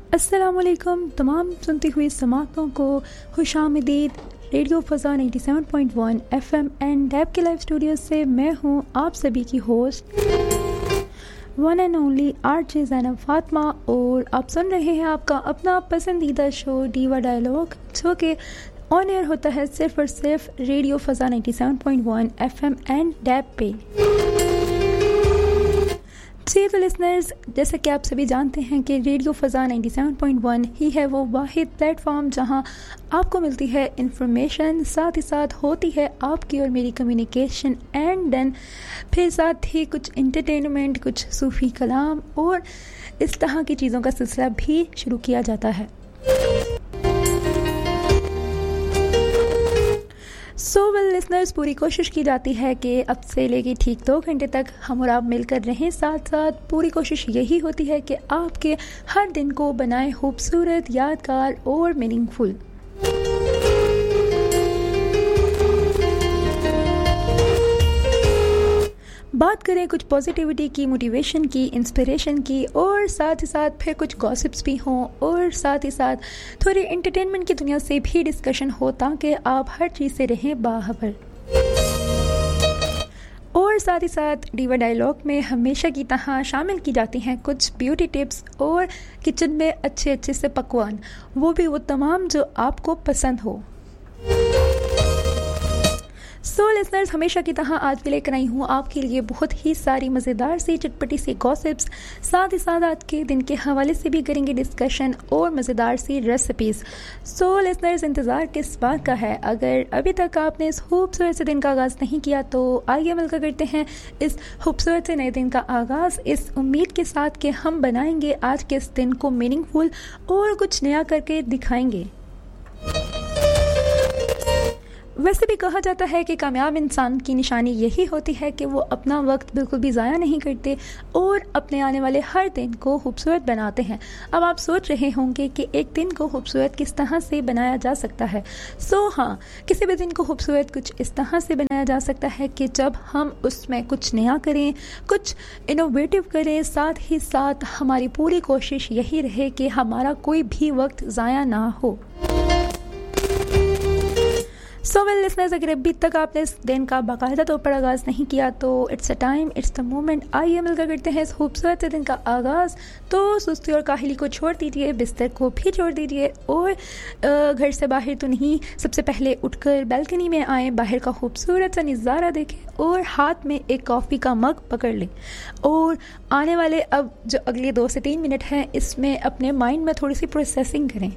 अस्सलामुअलैकुम तमाम सुनती हुई समातों को खुशामदीद। रेडियो फ़ज़ा 97.1 FM एंड डैब के लाइव स्टूडियो से मैं हूँ आप सभी की host one and only RJ Zainab Fatima, और आप सुन रहे हैं आपका अपना पसंदीदा शो डीवा डायलॉग, जो कि ऑन एयर होता है सिर्फ और सिर्फ रेडियो फ़ज़ा 97.1 FM एंड डैब पे। जी तो लिसनर्स, जैसा कि आप सभी जानते हैं कि रेडियो फ़ज़ा 97.1 ही है वो वाहिद प्लेटफॉर्म जहां आपको मिलती है इंफॉर्मेशन, साथ ही साथ होती है आपकी और मेरी कम्युनिकेशन, एंड देन फिर साथ ही कुछ इंटरटेनमेंट, कुछ सूफ़ी कलाम और इस तरह की चीज़ों का सिलसिला भी शुरू किया जाता है। सो वेल लिसनर्स, पूरी कोशिश की जाती है कि अब से लेके ठीक 2 घंटे तक हम और आप मिलकर रहें। साथ साथ पूरी कोशिश यही होती है कि आपके हर दिन को बनाए खूबसूरत, यादगार और मीनिंगफुल। बात करें कुछ पॉजिटिविटी की, मोटिवेशन की, इंस्पिरेशन की, और साथ ही साथ फिर कुछ गॉसिप्स भी हों, और साथ ही साथ थोड़ी एंटरटेनमेंट की दुनिया से भी डिस्कशन हो, ताकि आप हर चीज़ से रहें बाखबर। और साथ ही साथ डीवा डायलॉग में हमेशा की तरह शामिल की जाती हैं कुछ ब्यूटी टिप्स और किचन में अच्छे अच्छे से पकवान, वो भी वो तमाम जो आपको पसंद हो। सो लिसनर्स, हमेशा की तरह आज भी लेकर आई हूँ आपके लिए बहुत ही सारी मज़ेदार सी चटपटी सी गॉसिप्स, साथ ही साथ आज के दिन के हवाले से भी करेंगे डिस्कशन और मज़ेदार सी रेसिपीज़। सो लिसनर्स, इंतज़ार किस बात का है? अगर अभी तक आपने इस खूबसूरत से दिन का आगाज़ नहीं किया तो आइए मिलकर करते हैं इस खूबसूरत से नए दिन का आगाज़, इस उम्मीद के साथ कि हम बनाएंगे आज के इस दिन को मीनिंगफुल और कुछ नया करके दिखाएंगे। वैसे भी कहा जाता है कि कामयाब इंसान की निशानी यही होती है कि वो अपना वक्त बिल्कुल भी ज़ाया नहीं करते और अपने आने वाले हर दिन को खूबसूरत बनाते हैं। अब आप सोच रहे होंगे कि एक दिन को खूबसूरत किस तरह से बनाया जा सकता है। हाँ, किसी भी दिन को खूबसूरत कुछ इस तरह से बनाया जा सकता है कि जब हम उसमें कुछ नया करें, कुछ इनोवेटिव करें, साथ ही साथ हमारी पूरी कोशिश यही रहे कि हमारा कोई भी वक्त ज़ाया ना हो। सो वेल लिसनर्स, अगर अभी तक आपने इस दिन का बाकायदा तौर पर आगाज़ नहीं किया तो it's a time, it's the moment. आइए मिलकर करते हैं इस खूबसूरत दिन का आगाज़। तो सुस्ती और काहली को छोड़ दीजिए, बिस्तर को भी छोड़ दीजिए, और घर से बाहर तो नहीं, सबसे पहले उठकर बालकनी में आएँ, बाहर का खूबसूरत सा नज़ारा देखें और हाथ में एक कॉफ़ी का मग पकड़ लें, और आने वाले अब जो अगले 2 से 3 मिनट हैं, इसमें अपने माइंड में थोड़ी सी प्रोसेसिंग करें।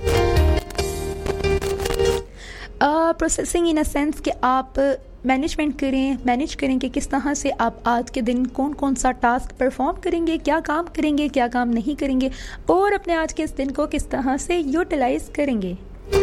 प्रोसेसिंग इन अ सेंस कि आप मैनेज करें कि किस तरह से आप आज के दिन कौन कौन सा टास्क परफॉर्म करेंगे, क्या काम करेंगे, क्या काम नहीं करेंगे, और अपने आज के इस दिन को किस तरह से यूटिलाइज करेंगे।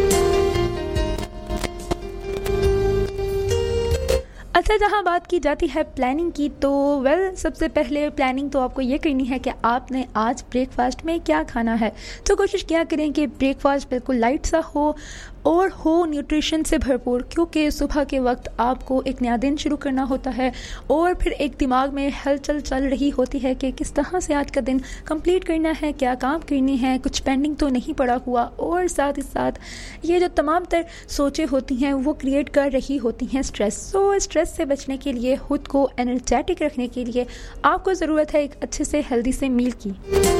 अच्छा, जहाँ बात की जाती है प्लानिंग की, तो वेल सबसे पहले प्लानिंग तो आपको ये करनी है कि आपने आज ब्रेकफास्ट में क्या खाना है। तो कोशिश किया करें कि ब्रेकफास्ट बिल्कुल लाइट सा हो और हो न्यूट्रिशन से भरपूर, क्योंकि सुबह के वक्त आपको एक नया दिन शुरू करना होता है और फिर एक दिमाग में हलचल चल रही होती है कि किस तरह से आज का दिन कंप्लीट करना है, क्या काम करने हैं, कुछ पेंडिंग तो नहीं पड़ा हुआ, और साथ ही साथ ये जो तमाम तर सोचें होती हैं वो क्रिएट कर रही होती हैं स्ट्रेस। सो स्ट्रेस से बचने के लिए, खुद को एनर्जेटिक रखने के लिए आपको ज़रूरत है एक अच्छे से हेल्दी से मील की।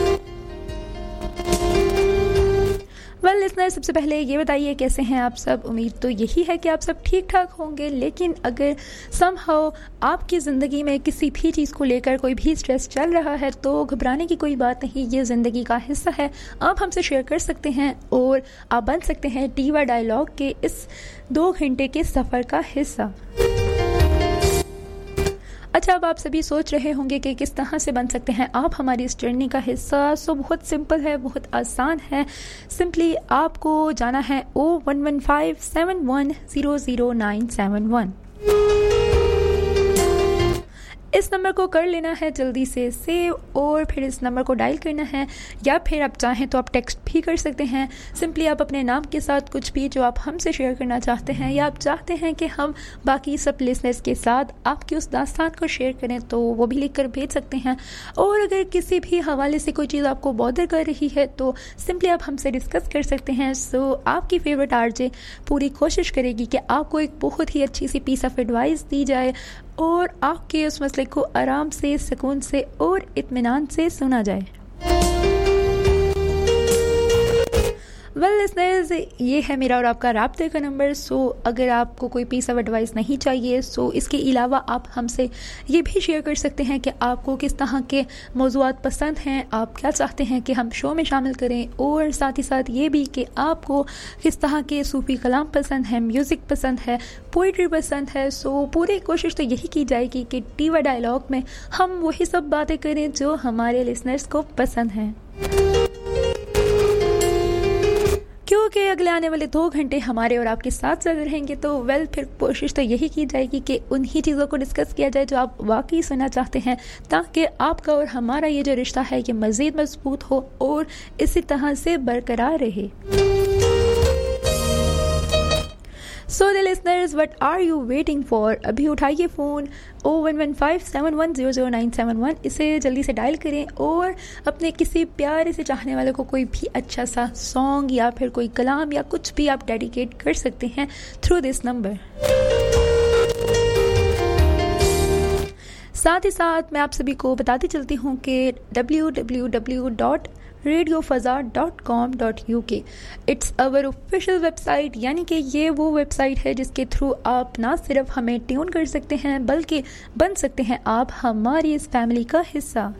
वेल लिसनर, सबसे पहले ये बताइए कैसे हैं आप सब। उम्मीद तो यही है कि आप सब ठीक ठाक होंगे, लेकिन अगर समहाउ आपकी ज़िंदगी में किसी भी चीज़ को लेकर कोई भी स्ट्रेस चल रहा है तो घबराने की कोई बात नहीं, ये ज़िंदगी का हिस्सा है। आप हमसे शेयर कर सकते हैं और आप बन सकते हैं डीवा डायलॉग के इस 2 घंटे के सफ़र का हिस्सा। अच्छा, अब आप सभी सोच रहे होंगे कि किस तरह से बन सकते हैं आप हमारी इस जर्नी का हिस्सा। सो बहुत सिंपल है, बहुत आसान है। सिंपली आपको जाना है 011571000971। इस नंबर को कर लेना है जल्दी से सेव और फिर इस नंबर को डायल करना है, या फिर आप चाहें तो आप टेक्स्ट भी कर सकते हैं। सिंपली आप अपने नाम के साथ कुछ भी जो आप हमसे शेयर करना चाहते हैं या आप चाहते हैं कि हम बाकी सब लिसनर्स के साथ आपकी उस दास्तान को शेयर करें तो वो भी लिख कर भेज सकते हैं। और अगर किसी भी हवाले से कोई चीज़ आपको बॉदर कर रही है तो सिंपली आप हमसे डिस्कस कर सकते हैं। सो आपकी फेवरेट आरजे पूरी कोशिश करेगी कि आपको एक बहुत ही अच्छी सी पीस ऑफ एडवाइस दी जाए और आपके उस मसले को आराम से, सुकून से और इत्मीनान से सुना जाए। वेल लिसनर्स, ये है मेरा और आपका राब्ते का नंबर। सो अगर आपको कोई पीस ऑफ एडवाइस नहीं चाहिए, सो इसके अलावा आप हमसे ये भी शेयर कर सकते हैं कि आपको किस तरह के मौज़ूआत पसंद हैं, आप क्या चाहते हैं कि हम शो में शामिल करें, और साथ ही साथ ये भी कि आपको किस तरह के सूफ़ी कलाम पसंद है, म्यूज़िक पसंद है, पोइट्री पसंद है। सो पूरी कोशिश तो यही की जाएगी कि टीवा डायलॉग में हम वही सब बातें करें जो हमारे लिसनर्स को पसंद हैं, क्योंकि अगले आने वाले 2 घंटे हमारे और आपके साथ चल रहेंगे। तो वेल फिर कोशिश तो यही की जाएगी कि उन्हीं चीज़ों को डिस्कस किया जाए जो आप वाकई सुनना चाहते हैं, ताकि आपका और हमारा ये जो रिश्ता है ये मज़ीद मजबूत हो और इसी तरह से बरकरार रहे। So the listeners, what are you waiting for? अभी उठाइए फ़ोन 011571000971, इसे जल्दी से डायल करें और अपने किसी प्यारे से चाहने वाले को कोई भी अच्छा सा सॉन्ग या फिर कोई कलाम या कुछ भी आप डेडिकेट कर सकते हैं थ्रू दिस नंबर। साथ ही साथ मैं आप सभी को बताती चलती हूँ कि www.radiofaza.com.uk it's our official website, यानी कि ये वो वेबसाइट है जिसके थ्रू आप ना सिर्फ हमें ट्यून कर सकते हैं बल्कि बन सकते हैं आप हमारी इस फैमिली का हिस्सा।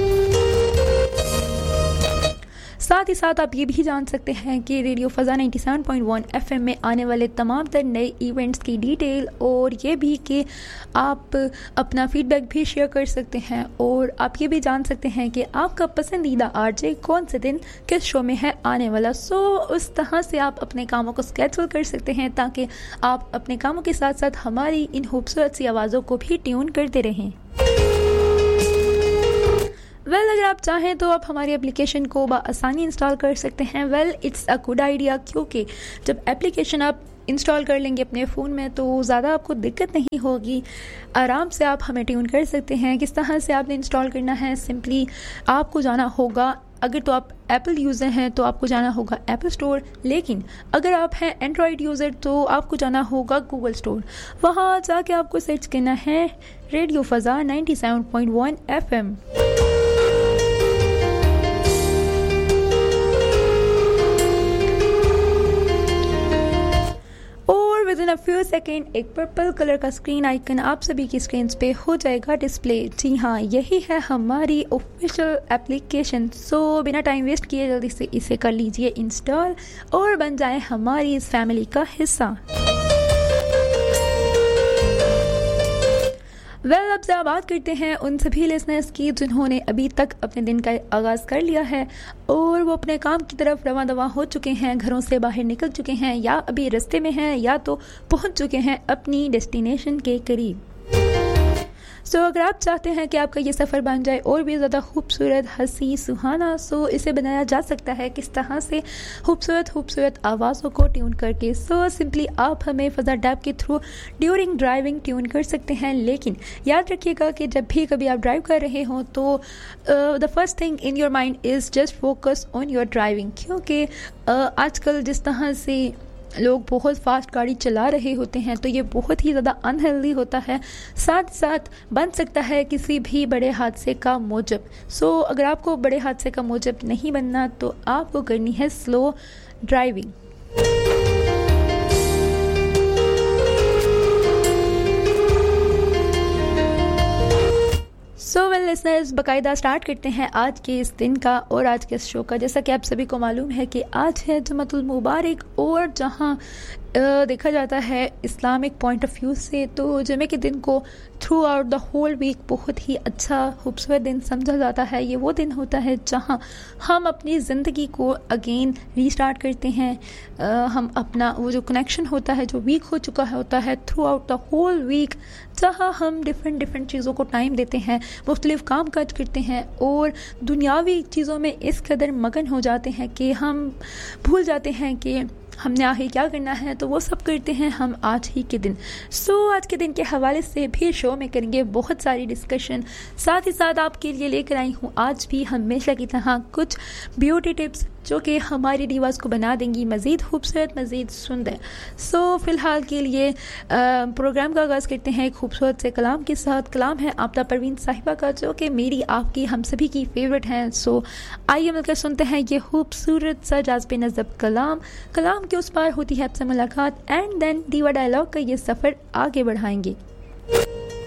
साथ ही साथ आप ये भी जान सकते हैं कि रेडियो फ़ज़ा 97.1 FM में आने वाले तमाम तर नए इवेंट्स की डिटेल, और ये भी कि आप अपना फीडबैक भी शेयर कर सकते हैं, और आप ये भी जान सकते हैं कि आपका पसंदीदा आरजे कौन से दिन किस शो में है आने वाला। सो उस तरह से आप अपने कामों को स्केड्यूल कर सकते हैं ताकि आप अपने कामों के साथ साथ हमारी इन खूबसूरत सी आवाज़ों को भी ट्यून करते रहें। वेल अगर आप चाहें तो आप हमारी एप्लीकेशन को आसानी इंस्टॉल कर सकते हैं। Well it's a good idea, क्योंकि जब एप्लीकेशन आप इंस्टॉल कर लेंगे अपने फ़ोन में तो ज़्यादा आपको दिक्कत नहीं होगी, आराम से आप हमें ट्यून कर सकते हैं। किस तरह से आपने इंस्टॉल करना है, सिंपली आपको जाना होगा, अगर तो आप एप्पल यूज़र हैं तो आपको जाना होगा एप्पल स्टोर, लेकिन अगर आप हैं एंड्रॉयड यूज़र तो आपको जाना होगा गूगल स्टोर। वहाँ जाके आपको सर्च करना है radio फ़ज़ा 97.1 FM। Within a few second एक पर्पल कलर का स्क्रीन आइकन आप सभी की स्क्रीन पे हो जाएगा डिस्प्ले। जी हाँ, यही है हमारी ऑफिशियल एप्लीकेशन। सो बिना टाइम वेस्ट किए जल्दी से इसे कर लीजिए इंस्टॉल और बन जाए हमारी इस फैमिली का हिस्सा। वेल अब से बात करते हैं उन सभी लिसनर्स की जिन्होंने अभी तक अपने दिन का आगाज़ कर लिया है और वो अपने काम की तरफ रवां दवां हो चुके हैं, घरों से बाहर निकल चुके हैं, या अभी रास्ते में हैं, या तो पहुंच चुके हैं अपनी डेस्टिनेशन के करीब। सो अगर आप चाहते हैं कि आपका ये सफ़र बन जाए और भी ज़्यादा खूबसूरत, हंसी, सुहाना, सो इसे बनाया जा सकता है किस तरह से खूबसूरत आवाज़ों को ट्यून करके। सो सिंपली आप हमें फ़ज़ा टैब के थ्रू ड्यूरिंग ड्राइविंग ट्यून कर सकते हैं, लेकिन याद रखिएगा कि जब भी कभी आप ड्राइव कर रहे हों तो the first thing in your mind is just focus on your driving, क्योंकि आजकल जिस तरह से लोग बहुत फास्ट गाड़ी चला रहे होते हैं तो ये बहुत ही ज़्यादा अनहेल्दी होता है, साथ साथ बन सकता है किसी भी बड़े हादसे का मूजब। सो अगर आपको बड़े हादसे का मूजब नहीं बनना तो आपको करनी है slow driving. So well listeners, बाकायदा स्टार्ट करते हैं आज के इस दिन का और आज के इस शो का। जैसा कि आप सभी को मालूम है कि आज है जुम्मतुल मुबारक, और जहां देखा जाता है इस्लामिक पॉइंट ऑफ व्यू से, तो जुमे के दिन को through out the whole week बहुत ही अच्छा खूबसूरत दिन समझा जाता है। ये वो दिन होता है जहाँ हम अपनी ज़िंदगी को अगेन रीस्टार्ट करते हैं। हम अपना वो जो कनेक्शन होता है जो वीक हो चुका होता है through out the whole week, जहाँ हम डिफरेंट चीज़ों को टाइम देते हैं, मुख्तलिफ काम काज करते हैं और दुनियावी चीज़ों में इस कदर मगन हो जाते हैं कि हम भूल जाते हैं कि हमने आगे क्या करना है, तो वो सब करते हैं हम आज ही के दिन। आज के दिन के हवाले से भी शो में करेंगे बहुत सारी डिस्कशन। साथ ही साथ आपके लिए लेकर आई हूँ आज भी हमेशा की तरह कुछ ब्यूटी टिप्स जो कि हमारी रिवाज को बना देंगी मज़ीद खूबसूरत, मज़ीद सुंदर। फ़िलहाल के लिए प्रोग्राम का आगाज़ करते हैं एक खूबसूरत से कलाम के साथ। कलाम है आबिदा परवीन साहिबा का, जो कि मेरी, आपकी, हम सभी की फेवरेट हैं। आइए मिलकर सुनते हैं ये खूबसूरत सा जाज़्बे नज़ब कलाम के उस पार होती है आपसे मुलाकात, एंड देन दीवा डायलॉग का ये सफ़र आगे बढ़ाएंगे।